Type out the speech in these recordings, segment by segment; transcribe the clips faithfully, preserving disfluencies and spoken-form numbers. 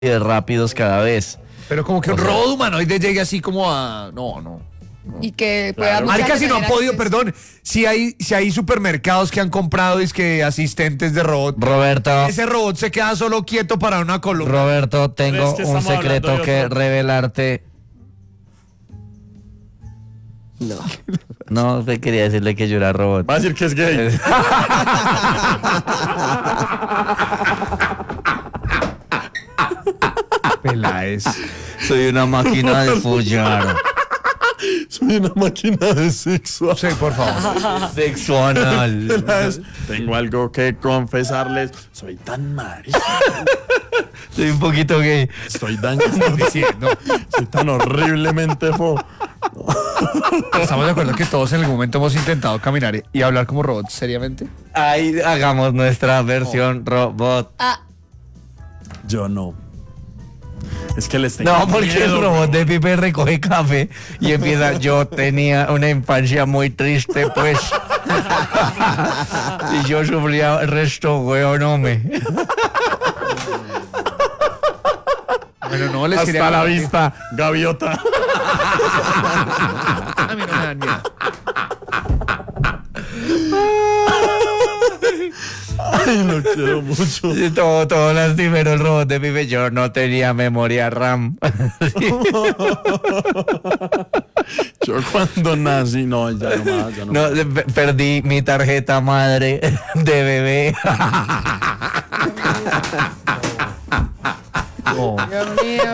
rápidos cada vez. Pero como que un robot humanoide llegue así como a... No, no. no. Y que pueda... Claro. Marica, si no han podido, perdón, si hay, si hay supermercados que han comprado que asistentes de robot. Roberto. Ese robot se queda solo quieto para una columna. Roberto, tengo es que un secreto que revelarte. No. No, te quería decirle que yo era robot. Va a decir que es gay. Peláez. Soy una máquina de follar. Soy una máquina de sexo. Sí, por favor. Sexo anal. Tengo algo que confesarles. Soy tan marica. Soy un poquito gay. Estoy dañando diciendo. Soy tan horriblemente fo. Estamos de acuerdo que todos en algún momento hemos intentado caminar y hablar como robots, seriamente. Ahí hagamos nuestra versión robot. Ah, Yo no. Es que les tengo No, porque miedo, el robot de Pipe recoge café y empieza, yo tenía una infancia muy triste, pues. Y yo sufría el resto, weón, hombre. Bueno, no les Hasta quería... la vista, gaviota. A mí no me dan miedo. Ay, lo quiero mucho. Sí, todo, todo lastimero el robot de Pipe. Yo no tenía memoria RAM. Sí. Yo cuando nací, no, ya no más, ya no, No, más. de- pe- perdí mi tarjeta madre de bebé. No. Dios mío.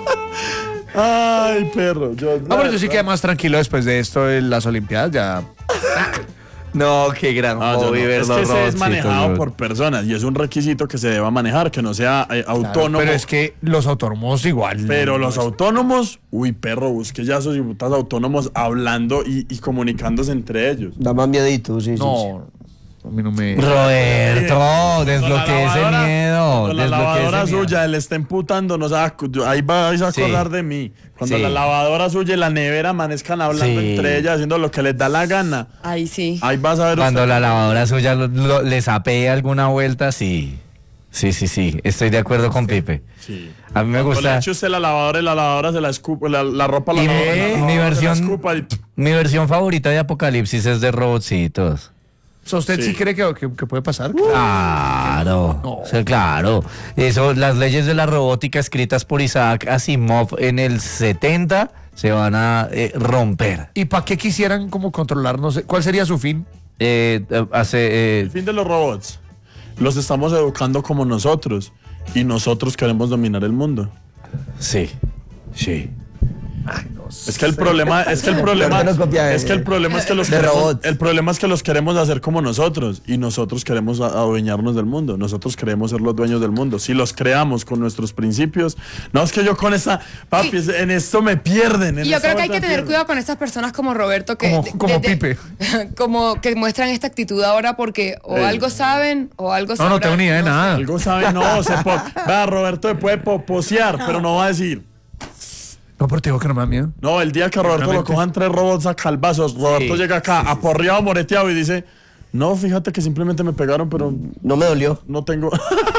Ay, perro. Yo, No, pero yo sí quedé más tranquilo después de esto de las Olimpiadas, ya. No, qué gran Ah, yo no. hobby ver Es los que ese es robotcitos, manejado weón. por personas y es un requisito que se deba manejar, que no sea eh, autónomo. Pero es que los autónomos igual. Pero no, los no, autónomos, uy, perro, busque ya esos putas autónomos hablando y, y comunicándose entre ellos. Da más miedito, sí, sí, sí. No, a mí no me... Roberto, desbloquee ese miedo. Cuando la Desbloquee lavadora ese miedo. suya le está emputando, no sabe, ahí vais a Sí. acordar de mí. Cuando Sí. la lavadora suya y la nevera amanezcan hablando Sí. entre ellas, haciendo lo que les da la gana. Ahí sí. Ahí vas a ver Cuando usted- la lavadora suya lo- lo- le sapee alguna vuelta, sí. Sí, sí, sí. Estoy de acuerdo con Pipe. Sí. A mí me Cuando le gusta. eche usted la lavadora y la lavadora se la escupa, la, la ropa la Y lavadora, mi- la lavadora mi se la versión- escupa y- Mi versión favorita de Apocalipsis es de robotcitos. O sea, ¿usted sí, Sí. cree que, que- que puede pasar? Claro, No. o sea, claro. Eso, las leyes de la robótica escritas por Isaac Asimov en el setenta se van a eh, romper. ¿Y para qué quisieran como controlar? No sé, ¿cuál sería su fin? Eh, eh, hace, eh, El fin de los robots. Los estamos educando como nosotros y nosotros queremos dominar el mundo. sí, sí. Es que el problema, es que el problema, Pero no copia, es que el problema es que los de queremos, robots. el problema es que los queremos hacer como nosotros y nosotros queremos a- adueñarnos del mundo. Nosotros queremos ser los dueños del mundo. Si los creamos con nuestros principios, no es que yo con esa, papi, Y- en esto me pierden. en Y yo esta creo que hay vuelta que me tener pierden. cuidado con estas personas como Roberto que Como- de- como de- de- Pipe. como que muestran esta actitud ahora porque o Ey. algo saben o algo No, sabrán. no tengo ni idea de no sé. nada. Algo sabe, no, se po- vea, Roberto se puede poposear, pero no va a decir. No, pero te digo que no me da miedo. No, el día que a Roberto lo Realmente. cojan tres robots a calvazos, Roberto Sí. llega acá aporreado, moreteado y dice, no, fíjate que simplemente me pegaron, pero No me dolió. no tengo...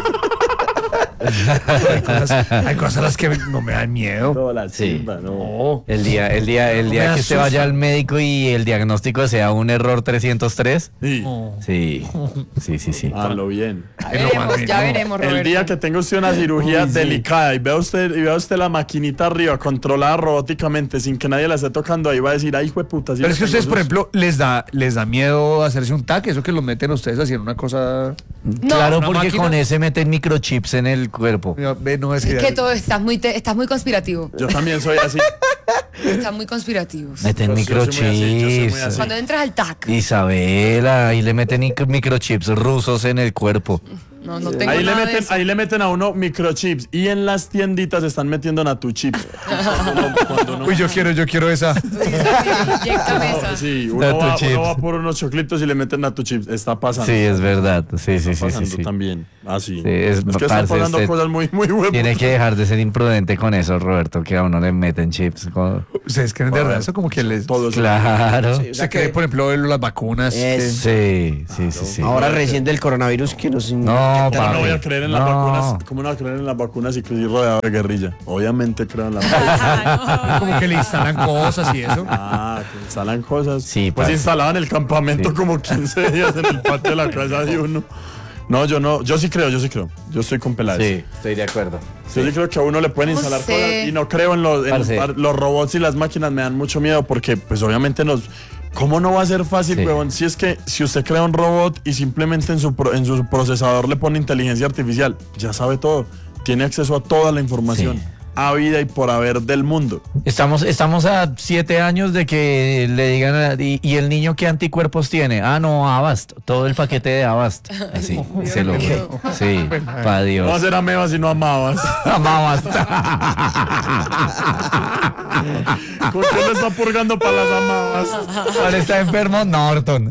Hay cosas, hay cosas a las que no me dan miedo. No, la Sí. chimba, no. No. El día, el día, el No día me que usted asusta. vaya al médico y el diagnóstico sea un error trescientos tres. Sí. No. Sí, sí, sí, sí. Hazlo bien. Ya Que no veremos, mames, ya no. veremos, Roberto. El día que tenga usted una cirugía Uy, sí. delicada y vea usted y vea usted la maquinita arriba controlada robóticamente sin que nadie la esté tocando, ahí va a decir, ay, hijo de puta. sí Pero le es que tengo ustedes, por esos". ejemplo, les da, les da miedo hacerse un taque, eso que lo meten ustedes haciendo una cosa. Claro, ¿Una porque máquina? con ese meten microchips en el cuerpo. Mira, ve, no es Es que. que todo estás muy te- estás muy conspirativo. Yo también soy así. Estás muy conspirativo. Meten Yo- yo soy muy así, yo soy muy microchips. así. Cuando entras al T A C. Isabela, y le meten mic- microchips rusos en el cuerpo. No, no tengo Ahí le, nada de meten, eso. ahí le meten a uno microchips y en las tienditas están metiendo natuchips. Cuando- cuando uno- Uy, yo quiero, yo quiero esa. Inyéctame esa. Sí, uno va, Natuchips. uno va por unos choclitos y le meten natuchips. Está pasando. Sí, es verdad. Sí, sí, sí, sí, pasando sí. también. Así. Sí, es- es, que están parce, pasando usted cosas muy, muy huevos. Tiene que dejar de ser imprudente con eso, Roberto, que a uno le meten chips. Como- ¿Ustedes creen de verdad eso? Como que les. Todo eso. Claro. Sí. ¿Usted cree, por ejemplo, en las vacunas? Es- que- Sí, sí, sí, sí. Ahora recién del coronavirus que nos... No, No, ¿Cómo no voy a papi, creer en las no. vacunas? ¿Cómo no voy a creer en las vacunas si estoy rodeado de guerrilla? Obviamente creo en las vacunas. Como que le instalan cosas y eso. Ah, que instalan cosas. Sí, pues parce. instalaban el campamento Sí. como quince días en el patio de la casa de uno. No, yo no, yo sí creo, yo sí creo. Yo estoy con Peláez. Sí, estoy de acuerdo. Yo sí creo que a uno le pueden No instalar sé. cosas y no creo en los, en Parce. los robots y las máquinas, me dan mucho miedo porque pues obviamente nos... ¿Cómo no va a ser fácil, Sí. huevón? Si es que si usted crea un robot y simplemente en su, pro- en su procesador le pone inteligencia artificial, ya sabe todo, tiene acceso a toda la información, Sí. a vida y por haber del mundo. Estamos, estamos a siete años de que le digan, a- y, y el niño qué anticuerpos tiene. Ah, no, Avast, todo el paquete de Avast. Así, se lo. Sí, pa' No va a Dios. ser amebas sino amabas. Amabas. ¿Con qué le está purgando para las amabas? ¿Cuál está enfermo? Norton.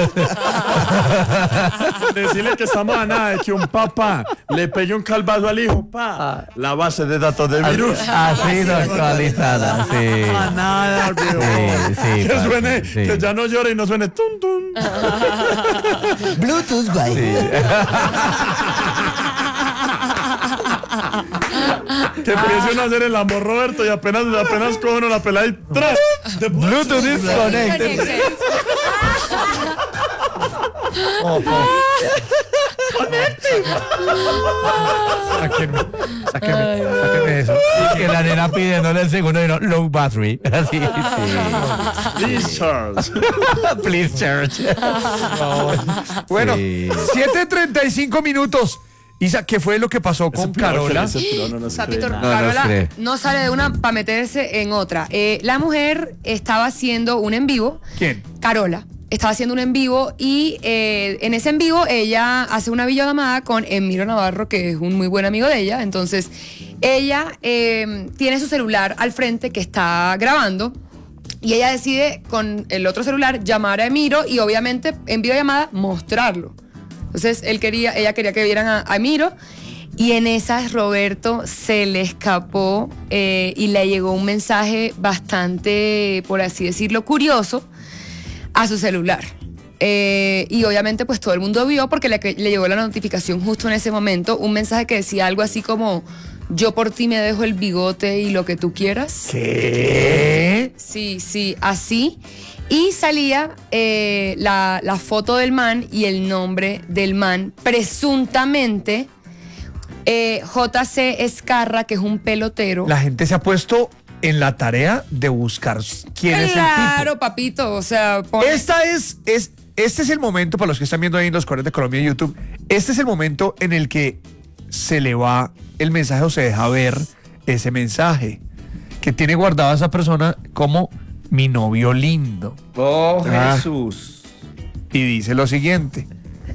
Decirle que estamos a nada de que un papá le pegue un calvazo al hijo, pa. La base de datos de virus. Así no actualizada, sí. A nada, weón. Sí, sí, Que parce, suene, sí. que ya no llore y no suene tum tum. Bluetooth, güey. Que empiece uno a hacer el amor, Roberto, y apenas, apenas coge uno la pelada y ¡tras! De Bluetooth disconnected. Sáquenme, sáquenme, sáquenme eso. Que la nena pidiéndole el segundo y no, low battery. Así, sí. Please, Charles. Please, church. Bueno, Sí. siete treinta y cinco minutos. Isa, ¿qué fue lo que pasó con Carola? No, no, no se Papito, cree. No, no Carola cree. no sale de una para meterse en otra. Eh, la mujer estaba haciendo un en vivo. ¿Quién? Carola estaba haciendo un en vivo y eh, en ese en vivo ella hace una videollamada con Emiro Navarro, que es un muy buen amigo de ella. Entonces, ella eh, tiene su celular al frente que está grabando y ella decide con el otro celular llamar a Emiro y obviamente en videollamada mostrarlo. Entonces, él quería, ella quería que vieran a, a Emiro. Y en esas Roberto se le escapó eh, y le llegó un mensaje bastante, por así decirlo, curioso a su celular. Eh, y obviamente pues todo el mundo vio porque le, le llegó la notificación justo en ese momento, un mensaje que decía algo así como: yo por ti me dejo el bigote y lo que tú quieras. ¿Qué? Sí, sí, así. Y salía eh, la, la foto del man y el nombre del man, presuntamente eh, J C Escarra, que es un pelotero. La gente se ha puesto en la tarea de buscar quién es el tipo. Claro, papito, o sea, pon- Esta es, es, este es el momento, para los que están viendo ahí en los cuarenta de Colombia en YouTube, este es el momento en el que se le va el mensaje o se deja ver ese mensaje que tiene guardado a esa persona como mi novio lindo. Oh, Ah. Jesús. Y dice lo siguiente: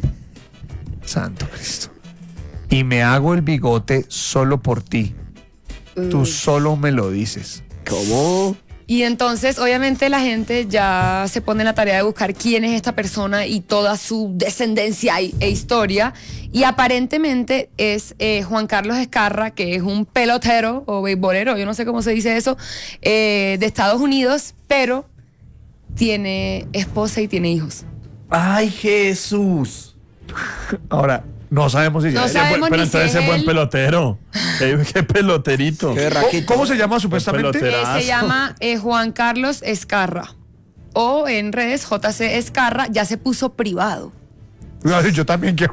Santo Cristo. Y me hago el bigote solo por ti. Tú solo me lo dices. ¿Cómo? Y entonces, obviamente, la gente ya se pone en la tarea de buscar quién es esta persona y toda su descendencia y- e historia. Y aparentemente es eh, Juan Carlos Escarra, que es un pelotero o beisbolero, yo no sé cómo se dice eso, eh, de Estados Unidos, pero tiene esposa y tiene hijos. Ay, Jesús. Ahora, no sabemos si No ya- sabemos Pero ni si entonces es es buen él. pelotero. Qué, qué peloterito. Qué ¿Cómo, raquito. cómo se llama supuestamente? pelotero. Eh, Pedazo. se llama eh, Juan Carlos Escarra. O en redes J C Escarra, ya se puso privado Ay, yo también quiero.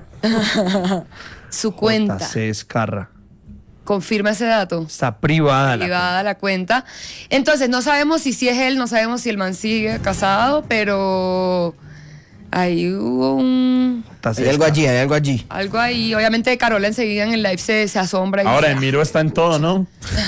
su cuenta. J C Escarra. Confirma ese dato. Está privada la Privada la cuenta. Entonces, no sabemos si sí es él, no sabemos si el man sigue casado, pero ahí hubo un... J C Hay algo Escarra. allí, hay algo allí. Algo ahí. Obviamente, Carola enseguida en el live se, se asombra y, Ahora, dice, Emiro está en todo, ¿no?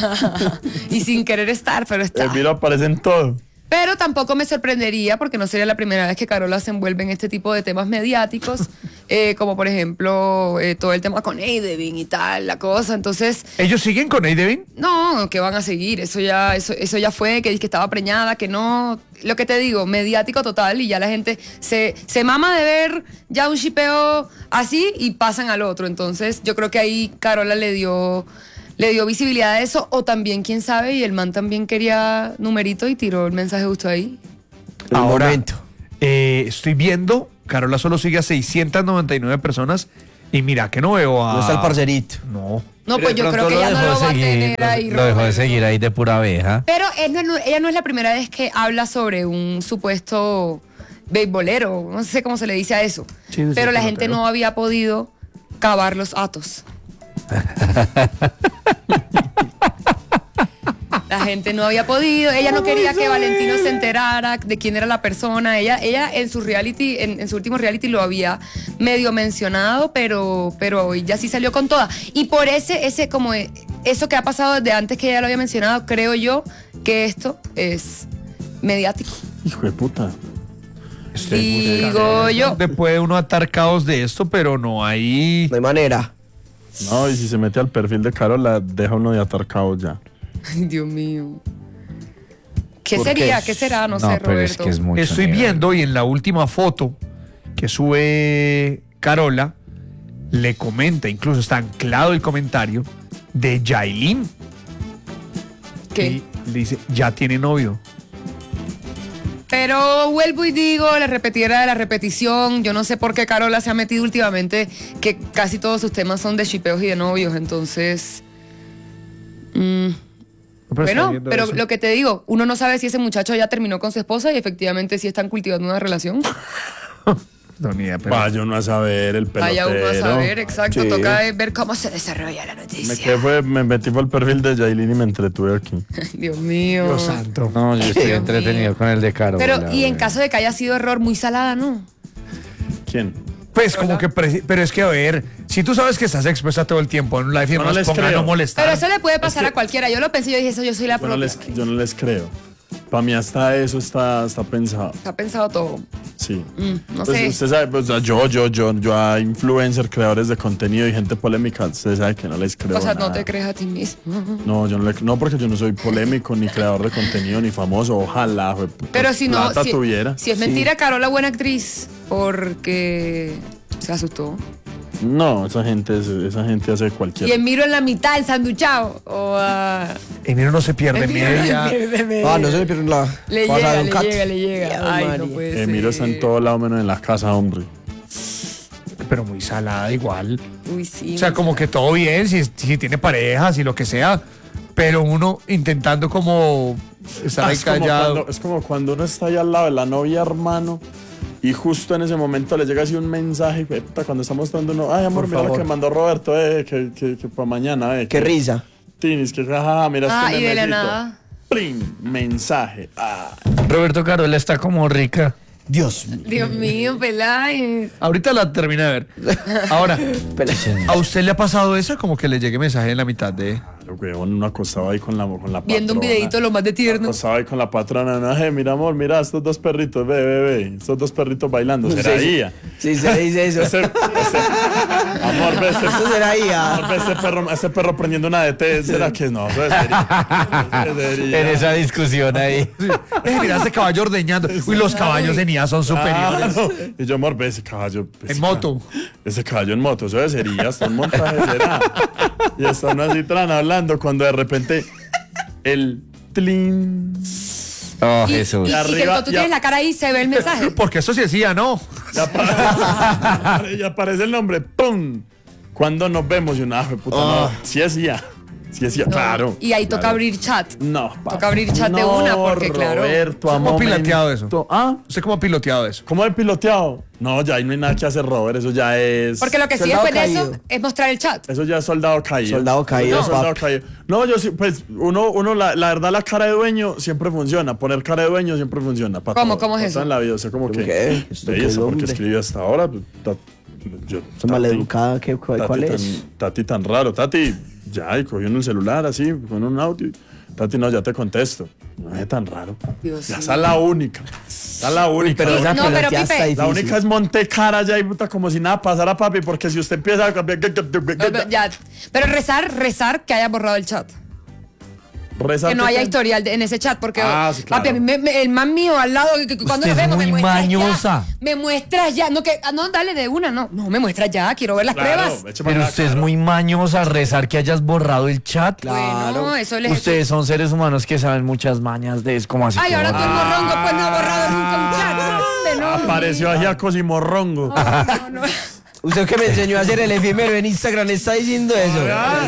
y sin querer estar, pero está. Emiro aparece en todo. Pero tampoco me sorprendería, porque no sería la primera vez que Carola se envuelve en este tipo de temas mediáticos, eh, como por ejemplo eh, todo el tema con Eidevin y tal, la cosa. Entonces, ¿Ellos siguen con Eidevin? no, que van a seguir, eso ya, eso, eso ya fue, que, que estaba preñada, que no, lo que te digo, mediático total, y ya la gente se, se mama de ver ya un shipeo así y pasan al otro. Entonces, yo creo que ahí Carola le dio, le dio visibilidad a eso, o también, quién sabe, y el man también quería numerito y tiró el mensaje justo ahí. El Ahora, momento. eh, estoy viendo, Carola solo sigue a seiscientas noventa y nueve personas Y mira que no veo a... No está el parcerito. No. No, Pero pues de yo creo pronto que lo ella no dejó lo va a de seguir, tener ahí. Lo dejó de Roberto. seguir ahí de pura abeja. Pero él no, no- ella no es la primera vez que habla sobre un supuesto beisbolero, no sé cómo se le dice a eso. Sí, sí, pero la pelotero. gente no había podido cavar los atos. La gente no había podido, ella no quería que Valentino se enterara de quién era la persona. Ella, ella en su reality, en, en su último reality lo había medio mencionado, pero, pero ella sí salió con toda. Y por ese, ese como e- eso que ha pasado desde antes que ella lo había mencionado, creo yo que esto es mediático. Hijo de puta. Digo yo. Donde puede uno atar caos de esto, pero no hay... No hay manera. No, y si se mete al perfil de Carola, deja uno de atar cabos ya. Ay, Dios mío. ¿Qué ¿Por sería? qué? ¿Qué será? No, No, sé, pero Roberto. es que es mucho Estoy nivel. viendo y en la última foto que sube Carola, le comenta, incluso está anclado el comentario de Yailin. ¿Qué? Y le dice, ya tiene novio. Pero vuelvo y digo, la repetidera de la repetición, yo no sé por qué Carola se ha metido últimamente, que casi todos sus temas son de shipeos y de novios, entonces... mm, Pero está bueno, viendo pero eso. lo que te digo, uno no sabe si ese muchacho ya terminó con su esposa y efectivamente si están cultivando una relación. No, ni idea, pero- Vaya uno a saber el pelotero. Vaya uno a saber, exacto, Sí. toca eh, ver cómo se desarrolla la Me, noticia. quedé fue, me metí por el perfil de Yailin y me entretuve aquí. Dios mío. Dios santo. No, yo estoy Dios entretenido mío. con el de Caro. Pero, y en caso de que haya sido error, muy salada, ¿no? ¿Quién? Pues como que, preci- pero es que a ver, si tú sabes que estás expuesta todo el tiempo en un live y No, no nos les ponga a creo. no molestar. Pero eso le puede pasar que- a cualquiera. Yo lo pensé, yo dije, eso yo soy la Yo no propia. les, yo no les creo. Para mí hasta eso está, está pensado. Está pensado todo. Sí. Mm, no Pues sé. usted sabe, pues, yo, yo, yo, yo a influencers, creadores de contenido y gente polémica, usted sabe que no les creo O sea, nada. no te crees a ti mismo. No, yo no, le, no, porque yo no soy polémico, ni creador de contenido, ni famoso. Ojalá, jue puta, Pero si no, plata si, tuviera. si es mentira, Carola, buena actriz, porque se asustó. No, esa gente, es- esa gente hace cualquier... Y Emiro en la mitad, ensanduchado. O ah, Emiro no se pierde Emiro no media. se pierde media. Ah, no se le pierde la. Le pasada llega, de un le cat. llega, le llega. Ya, Ay, no María. puede Emiro ser. está en todo lado menos en la casa, hombre. Pero muy salada igual. Uy, sí. O sea, como que todo bien, si, si tiene parejas y lo que sea, pero uno intentando como estar Ah, ahí es, como callado. cuando, es como cuando uno está ahí al lado de la novia, hermano, y justo en ese momento le llega así un mensaje, puta, cuando estamos dando uno, ay, amor, Por mira lo favor. que mandó Roberto, eh, que, que, que para mañana, eh. Qué que- risa. Tinis, que jajaja, mira Ah, este y de la memecito. nada. Plin, mensaje. Ah. Roberto Carola está como rica. Dios mío. Dios mío, Peláez. Ahorita la termina de ver. Ahora, ¿a usted le ha pasado eso? Como que le llegue mensaje en la mitad de... Claro, weón, uno acostado ahí con la, con la Viendo un patrona. videito lo más de tierno. Acostado ahí con la patrona, no, eh, mira, amor, mira estos dos perritos, ve, ve, ve, estos dos perritos bailando, será Sí, sí. ella. Sí, se le dice eso. Ese, ese- amor, ve ese, Eso será ahí. ah. amor, ve ese perro, ese perro prendiendo una D T, ¿será que no? Eso es sería. Eso sería. En esa discusión ahí. Eh, mira ese caballo ordeñando. Uy, los caballos en I A son superiores. Claro. Y yo, amor, ve ese caballo. ese En moto. ca- Ese caballo en moto, eso sería, hasta un montaje será. Y están así tran hablando cuando de repente el tlin. Oh, Y, Jesús. y- y que arriba, cuando tú ya. tienes la cara ahí se ve el mensaje. Porque eso sí decía, ¿no? Y aparece, y aparece el nombre, ¡pum! Cuando nos vemos y una ah, puta, no, sí es ya. Sí es ya, No, claro. Y ahí toca claro. abrir chat. No, Toca abrir chat de no, una, porque, claro. Roberto, a ¿Cómo ha momento. piloteado eso? ¿Ah? ¿Usted cómo ha piloteado eso? ¿Cómo he piloteado? No, ya ahí no hay nada que hacer, Robert. Eso ya es. Porque lo que sí Soldado después de eso caído. es mostrar el chat. Eso ya es soldado caído. Soldado caído, Eso ya es soldado papi. caído. No, yo sí, pues, uno, uno la, la verdad, la cara de dueño siempre funciona. Poner cara de dueño siempre funciona. para ¿Cómo? todo, ¿Cómo es para eso? todo en la vida, o sea, como que. ¿Qué? ¿Esto Ve, qué es, esa porque hombre? escribe hasta ahora. pues, ta- yo, Esa Tati- maleducada, ¿qué, cuál, Tati cuál tan- es? Tati tan raro. Tati, ya, y cogió en el celular así, con un audio. Tati, no, ya te contesto. No es tan raro. Dios ya mío. esa es la única. Esa es la única. Pero La esa No, pero peloteada Pipe, está la la difícil. única es Montecara ya y puta como si nada pasara, papi, porque si usted empieza a cambiar. Ya. Pero rezar, rezar que haya borrado el chat. Reza Que no que- haya historial de- en ese chat, porque Ah, sí, claro. papi, a mí me- me- el man mío al lado, que- que cuando Usted lo es vemos, me muy muestras mañosa. ya, me muestras ya, no que, ah, no, dale de una, no, no, me muestras ya, quiero ver las Claro, pruebas. eche para Pero acá, usted es claro. muy mañosa al rezar que hayas borrado el chat. Bueno, eso les Ustedes son seres humanos que saben muchas mañas de es como así. Ay, ahora como- tú morrongo, pues no ha borrado nunca un chat. ¿Dónde no? Apareció Ajiacos y Morrongo. No, no, no. Usted que me enseñó a hacer el efímero en Instagram está diciendo eso.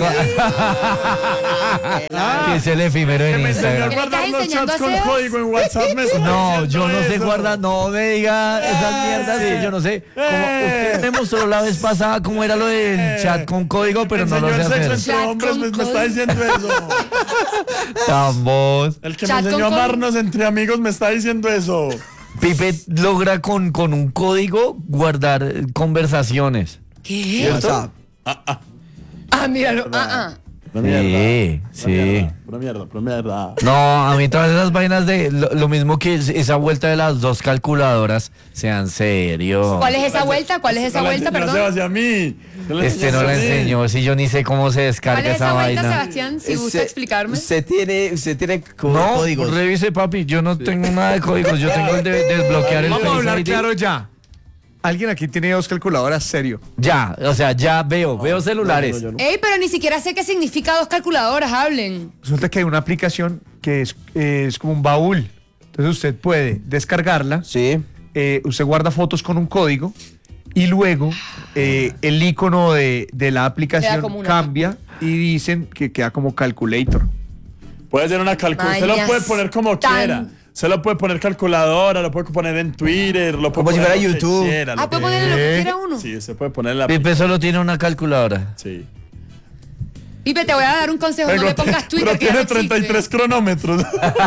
¿Qué es el efímero en Me enseñó a Instagram? ¿Le guardar estás los enseñando chats a con hacer? código en WhatsApp. Me está No, diciendo yo no sé eso. guardar, no me diga esas mierdas, sí, yo no sé. Como usted me mostró la vez pasada cómo era lo del chat con código, pero no lo sé Enseñó el sexo hacer. entre Chat hombres, con me, me código. está diciendo eso. Tambos. El que Chat me con enseñó a código. amarnos entre amigos me está diciendo eso. Pipe logra con, con un código guardar eh, conversaciones. ¿Qué? WhatsApp. Ah, míralo. Ah, ah. Pura Sí, mierda, sí. pura mierda, Pura mierda, pura mierda. No, a mí todas esas vainas de lo, lo mismo que es- esa vuelta de las dos calculadoras, sean serios. ¿Cuál es esa vuelta? ¿Cuál es esa No la vuelta, enseñó perdón? hacia mí. Yo le Este no enseñé la a mí. enseñó, si yo ni sé cómo se descarga ¿Cuál es esa esa vuelta, vaina. Sebastián? Si gusta Usted- explicarme. Usted tiene, usted tiene como No, códigos. revise papi, yo no tengo nada de códigos, yo tengo el de desbloquear el Vamos a Face hablar I D. claro ya. Alguien aquí tiene dos calculadoras, serio. Ya, o sea, ya veo, veo celulares. No, yo no. Ey, pero ni siquiera sé qué significa dos calculadoras, hablen. Resulta que hay una aplicación que es, eh, es como un baúl. Entonces usted puede descargarla. Sí. eh, usted guarda fotos con un código y luego eh, el icono de, de la Queda aplicación como una- cambia y dicen que queda como calculator. Puede ser una calculadora. Usted lo Vaya puede poner como tan- quiera. Se lo puede poner calculadora, lo puede poner en Twitter, lo puede Como si poner fuera lo que YouTube. quiera, lo Ah, puede que- ponerle lo que quiera uno. Sí, se puede poner la. Pipe solo tiene una calculadora. Sí. Pipe, te voy a dar un consejo, no Pero le pongas Twitter, pero que ya tiene no existe. treinta y tres cronómetros.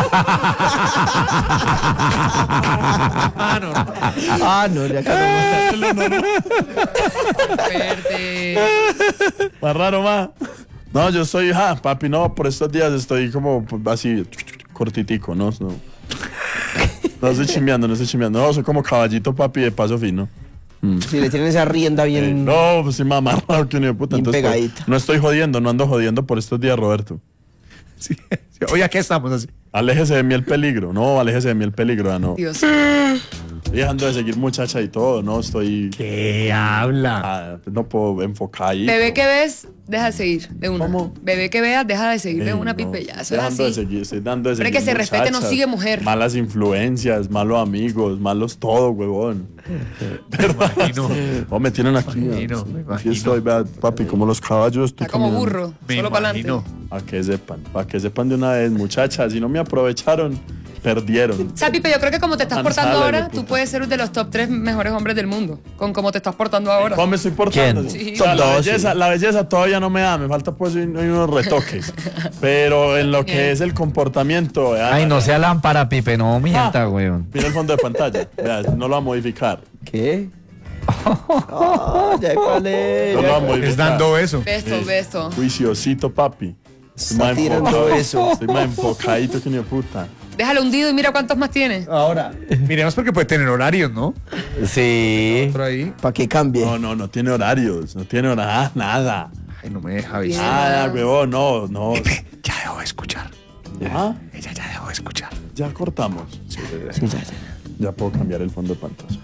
Ah, no, ya acabamos. Fuerte. Más raro, más. No, yo soy, ja, papi, no, por estos días estoy como así, cortitico, ¿no? No, no estoy chimbeando, no estoy chimbeando. No, soy como caballito, papi, de paso fino. Si le tienen esa rienda Eh, bien. no, pues sí, mamá, que ni de puta. Bien Entonces, pues, pegadita. no estoy jodiendo, no ando jodiendo por estos días, Roberto. Sí, sí. Oye, aquí estamos así. Aléjese de mí el peligro, no, aléjese de mí el peligro, ya no. Dios. Estoy dejando de seguir muchacha y todo, no, estoy... ¿Qué habla? Ah, no puedo enfocar ahí. Bebé que ves, deja de seguir de una. ¿Cómo? Bebé que veas, deja de seguir de Ey, una, no, Pipe. Ya, eso es dejando de así. seguir, estoy dando de Hombre, seguir que se respete, no muchachas, sigue mujer. Malas influencias, malos amigos, malos todo, huevón. ¿Verdad? imagino. Oh, me tienen aquí. Me imagino, aquí me imagino. estoy, vea, papi, como los caballos. Estoy Está como caminando. burro, Me solo para adelante. imagino. Para que sepan, para que sepan de una vez, muchachas, si no me aprovecharon, perdieron. O sea, Pipe, yo creo que como te estás Cansada, portando ahora, hijueputa. tú puedes ser de los top tres mejores hombres del mundo. Con cómo te estás portando ahora. ¿Cómo me estoy portando? ¿Quién? Sí. O sea, la, Top dos, belleza, sí. la belleza todavía no me da, me falta pues un- unos retoques. Pero en lo que Bien. es el comportamiento, vea, Ay, no sea lámpara, Pipe, no mienta, weón. mira el fondo de pantalla, vea, no lo va a modificar. ¿Qué? Ah, ya cuál es. No lo va a modificar. Es dando eso. Ve esto, ve esto. Juiciosito, papi. Estoy Está más tirando enfocado. eso. Estoy más enfocadito que ni de puta. Déjalo hundido y mira cuántos más tiene. Ahora, miremos porque puede tener horarios, ¿no? Sí. Por ahí. Para que cambie. No, no, no tiene horarios, no tiene nada, nada. Ay, no me deja Bien. avisar. Nada, huevón, no, no. Ya dejó de escuchar. ¿Ah? Ella ya dejó de escuchar. Ya cortamos. Sí, Sí, ya, ya. ya puedo cambiar el fondo de pantalla.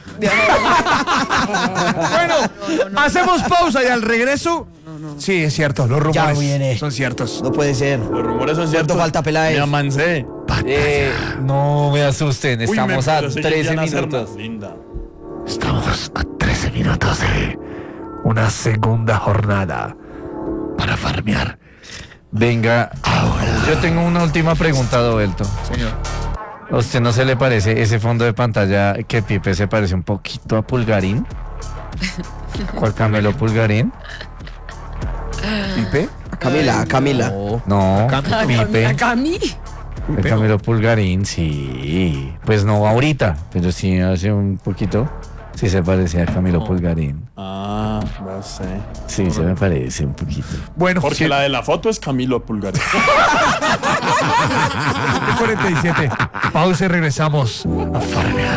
Bueno, hacemos pausa y al regreso. Sí, es cierto, los rumores Ya viene. son ciertos. No puede ser. Los rumores son ciertos. falta, Peláez? Me amancé. Eh, no me asusten, Uy, me- estamos a pero sé que trece quieren hacer minutos. más linda. Estamos a trece minutos de una segunda jornada para farmear. Venga, yo tengo una última pregunta, Dovelto. Señor. ¿A usted no se le parece ese fondo de pantalla que Pipe se parece un poquito a Pulgarín? ¿Cuál Camelo Pulgarín? ¿Pipe? Camila, Camila. No, Cam- Pipe. A Cami. El Camelo Pulgarín, sí. Pues no ahorita, pero sí hace un poquito. Sí se parece a Camilo Pulgarín. Ah, no sé. Sí, se me parece un poquito. Bueno, Porque sí, la de la foto es Camilo Pulgarín. siete cuarenta y siete. Pausa y regresamos a farmear.